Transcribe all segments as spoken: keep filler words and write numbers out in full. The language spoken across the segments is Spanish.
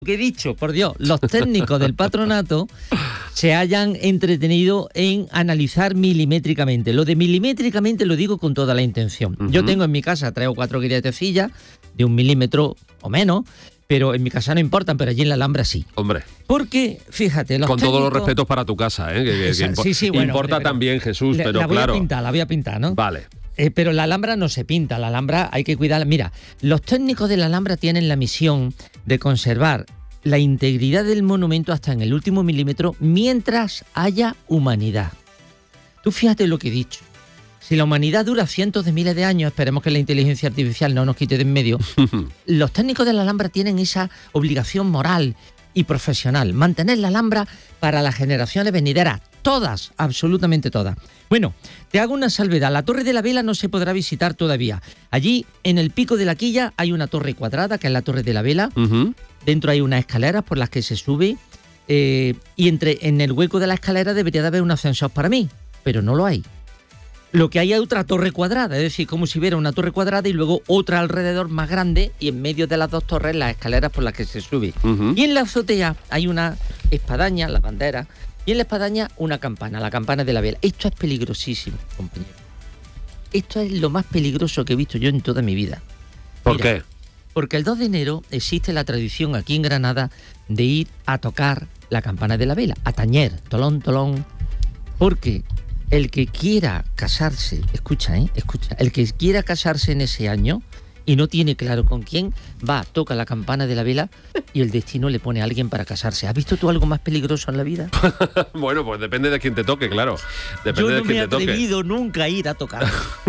que he dicho, por Dios, los técnicos del patronato se hayan entretenido en analizar milimétricamente. Lo de milimétricamente lo digo con toda la intención. Uh-huh. Yo tengo en mi casa tres o cuatro grietecillas de un milímetro o menos, pero en mi casa no importan, pero allí en la Alhambra sí. Hombre. Porque, fíjate, los Con técnicos... todos los respetos para tu casa, ¿eh? Que, que, que impo- sí, sí, bueno, importa pero, también, Jesús, la, pero la voy claro. a pintar, la voy a pintar, ¿no? Vale. Eh, pero la Alhambra no se pinta, la Alhambra hay que cuidarla. Mira, los técnicos de la Alhambra tienen la misión de conservar la integridad del monumento hasta en el último milímetro mientras haya humanidad. Tú fíjate lo que he dicho. Si la humanidad dura cientos de miles de años, esperemos que la inteligencia artificial no nos quite de en medio, los técnicos de la Alhambra tienen esa obligación moral y profesional, mantener la Alhambra para las generaciones venideras, todas, absolutamente todas. Bueno, te hago una salvedad, la Torre de la Vela no se podrá visitar todavía. Allí, en el pico de la quilla, hay una torre cuadrada, que es la Torre de la Vela. Uh-huh. Dentro hay unas escaleras por las que se sube, eh, y entre, en el hueco de la escalera debería de haber un ascensor para mí, pero no lo hay. Lo que hay es otra torre cuadrada, es decir, como si hubiera una torre cuadrada y luego otra alrededor más grande, y en medio de las dos torres las escaleras por las que se sube. Uh-huh. Y en la azotea hay una espadaña, la bandera, y en la espadaña una campana, la campana de la vela. Esto es peligrosísimo, compañero. Esto es lo más peligroso que he visto yo en toda mi vida. ¿Por Mira, qué? Porque el dos de enero existe la tradición aquí en Granada de ir a tocar la campana de la vela, a tañer, tolón, tolón, porque el que quiera casarse, escucha, ¿eh? Escucha, el que quiera casarse en ese año y no tiene claro con quién, va, toca la campana de la vela y el destino le pone a alguien para casarse. ¿Has visto tú algo más peligroso en la vida? Bueno, pues depende de quién te toque, claro. Depende yo no de quién me he te toque. atrevido nunca a ir a tocar.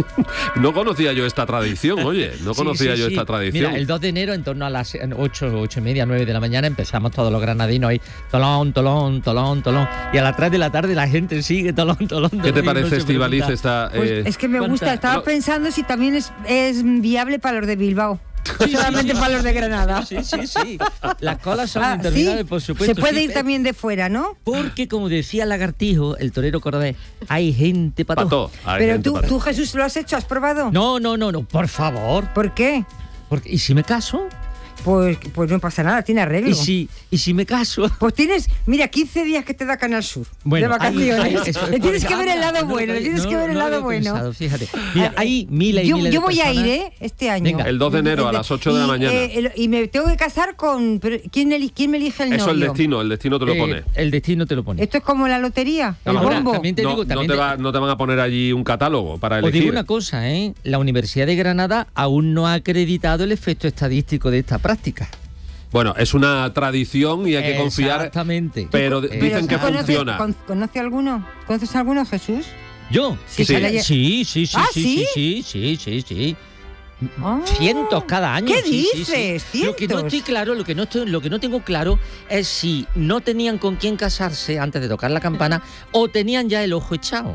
No conocía yo esta tradición, oye, no conocía sí, sí, yo sí. esta tradición. Mira, el dos de enero, en torno a las ocho, ocho y media, nueve de la mañana, empezamos todos los granadinos ahí, tolón, tolón, tolón, tolón, y a las tres de la tarde la gente sigue, tolón, tolón, tolón. ¿Qué te parece, Estíbaliz, esta...? Pues eh, es que me gusta, estaba no. pensando si también es, es viable para los de Bilbao. Sí, solamente sí, para los de Granada. Sí, sí, sí. Las colas son ah, interminables, ¿sí? Por supuesto. Se puede sí, ir también de fuera, ¿no? Porque, como decía Lagartijo, el torero cordobés, hay gente para todo. Pero tú, tú, Jesús, ¿lo has hecho? ¿Has probado? No, no, no, no, por favor. ¿Por qué? Porque, ¿y si me caso? Pues, pues no pasa nada, tiene arreglo. ¿Y si, ¿Y si me caso? Pues tienes, mira, quince días que te da Canal Sur, bueno, de vacaciones. Ahí, ahí, eso, le tienes que ver el lado no, bueno, le tienes no, que ver el no lado bueno. Pensado, fíjate. Mira, hay miles y yo, miles yo de voy personas. a ir, ¿eh? Este año. Venga. El dos de enero a las ocho de la mañana. Eh, el, y me tengo que casar con... Pero, ¿quién, el, ¿Quién me elige el novio? Eso el destino, el destino te lo pone. Eh, el destino te lo pone. Esto es como la lotería, el Ahora, bombo. También te no, digo, también no, te te... va, no te van a poner allí un catálogo para elegir. Os digo una cosa, ¿eh? La Universidad de Granada aún no ha acreditado el efecto estadístico de esta práctica. Bueno, es una tradición y hay que confiar. Exactamente. Pero dicen pero, que ¿conoce, funciona. ¿Conoce alguno? ¿Conoces alguno, Jesús? ¿Yo? Sí, sí, sí, sí, sí, sí, ¿Ah, sí, sí, sí, sí, sí, sí. Oh, cientos cada año. ¿Qué sí, dices? Sí, sí. Lo que no estoy claro, lo que no estoy, lo que no tengo claro es si no tenían con quién casarse antes de tocar la campana o tenían ya el ojo echado.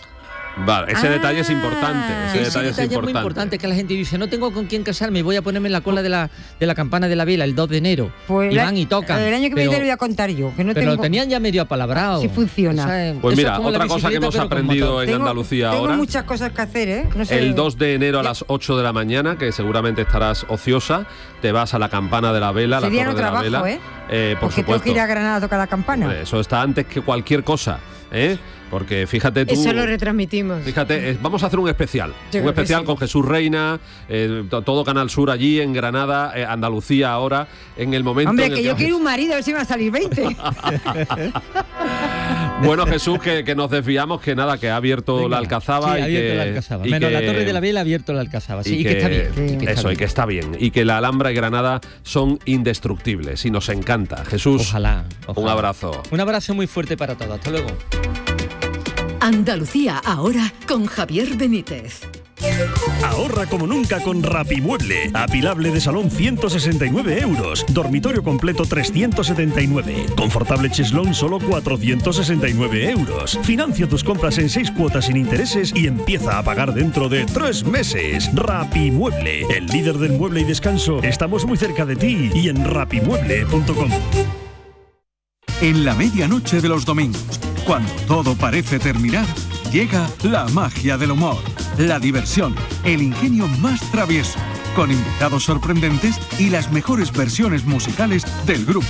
Vale, ese ah, detalle es importante. Ese, ese detalle, detalle es importante. es muy importante, que la gente dice, no tengo con quién casarme, voy a ponerme en la cola de la, de la campana de la vela el dos de enero. Pues y van y tocan. El año que viene te lo voy a contar yo. Que no pero tengo... lo tenían ya medio apalabrado. Sí funciona. O sea, pues mira, otra cosa que hemos aprendido en tengo, Andalucía tengo ahora. Tengo muchas cosas que hacer, ¿eh? No sé. El dos de enero a las ocho de la mañana, que seguramente estarás ociosa, te vas a la campana de la vela, Sería la torre no trabajo, de la vela. ¿eh? eh por Porque supuesto. tengo que ir a Granada a tocar la campana. Hombre, eso está antes que cualquier cosa, ¿eh? Porque fíjate tú... Eso lo retransmitimos. Fíjate, eh, vamos a hacer un especial. Yo un especial sí. con Jesús Reina, eh, todo Canal Sur allí, en Granada, eh, Andalucía ahora, en el momento... Hombre, en el que, que yo quiero un marido, a ver si me va a salir veinte. Bueno, Jesús, que, que nos desviamos, que nada, que ha abierto Venga, la Alcazaba. Sí, y ha abierto que, la Alcazaba. Y Menos que, la Torre de la Vela ha abierto la Alcazaba. Sí, y, y que, que está bien. Sí, y que eso, está bien. y que está bien. Y que la Alhambra y Granada son indestructibles y nos encanta. Jesús, ojalá, ojalá. Un abrazo. Un abrazo muy fuerte para todos. Hasta luego. Andalucía ahora con Javier Benítez. Ahorra como nunca con Rapimueble. Apilable de salón ciento sesenta y nueve euros. Dormitorio completo trescientos setenta y nueve. Confortable cheslón solo cuatrocientos sesenta y nueve euros. Financia tus compras en seis cuotas sin intereses y empieza a pagar dentro de tres meses. Rapimueble, el líder del mueble y descanso. Estamos muy cerca de ti y en rapimueble punto com. En la medianoche de los domingos, cuando todo parece terminar, llega la magia del humor, la diversión, el ingenio más travieso, con invitados sorprendentes y las mejores versiones musicales del grupo